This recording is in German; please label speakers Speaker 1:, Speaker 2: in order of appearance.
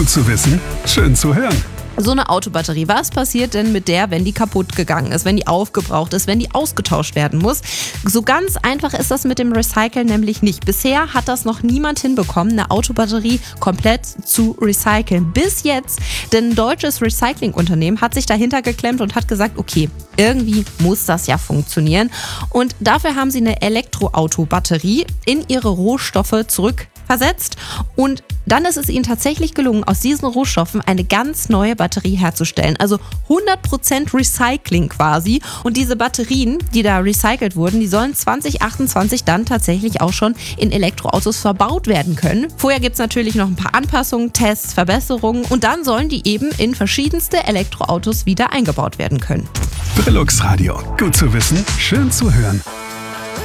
Speaker 1: Gut zu wissen, schön zu hören.
Speaker 2: So eine Autobatterie, was passiert denn mit der, wenn die kaputt gegangen ist, wenn die aufgebraucht ist, wenn die ausgetauscht werden muss? So ganz einfach ist das mit dem Recyceln nämlich nicht. Bisher hat das noch niemand hinbekommen, eine Autobatterie komplett zu recyceln. Bis jetzt, denn ein deutsches Recyclingunternehmen hat sich dahinter geklemmt und hat gesagt, okay, irgendwie muss das ja funktionieren. Und dafür haben sie eine Elektroautobatterie in ihre Rohstoffe zurückversetzt und dann ist es ihnen tatsächlich gelungen, aus diesen Rohstoffen eine ganz neue Batterie herzustellen. Also 100% Recycling quasi. Und diese Batterien, die da recycelt wurden, die sollen 2028 dann tatsächlich auch schon in Elektroautos verbaut werden können. Vorher gibt es natürlich noch ein paar Anpassungen, Tests, Verbesserungen und dann sollen die eben in verschiedenste Elektroautos wieder eingebaut werden können.
Speaker 1: Brillux Radio. Gut zu wissen, schön zu hören.